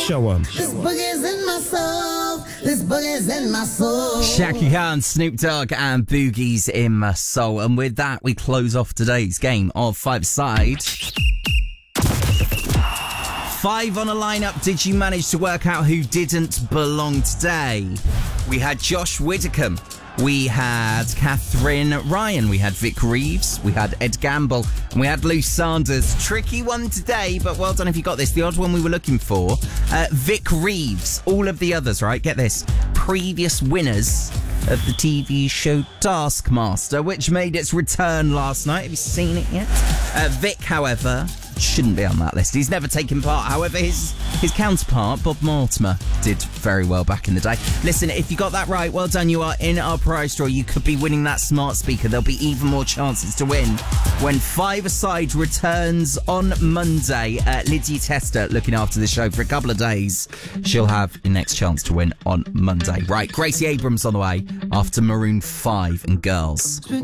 Show 'em. This boogie's in my soul. This boogie's in my soul. Shaka Khan, Snoop Dogg, and Boogie's in My Soul. And with that, we close off today's game of Five-a-Side. 5 on a lineup. Did you manage to work out who didn't belong today? We had Josh Widdicombe. We had Catherine Ryan. We had Vic Reeves. We had Ed Gamble. And we had Lou Sanders. Tricky one today, but well done if you got this. The odd one we were looking for. Vic Reeves. All of the others, right? Get this. Previous winners of the TV show Taskmaster, which made its return last night. Have you seen it yet? Vic, however, shouldn't be on that list. He's never taken part. However, his counterpart, Bob Mortimer, did very well back in the day. Listen, if you got that right, well done. You are in our prize draw. You could be winning that smart speaker. There'll be even more chances to win when Five-a-Side returns on Monday. Lydia Tester looking after the show for a couple of days. She'll have your next chance to win on Monday. Right, Gracie Abrams on the way after Maroon 5 and Girls.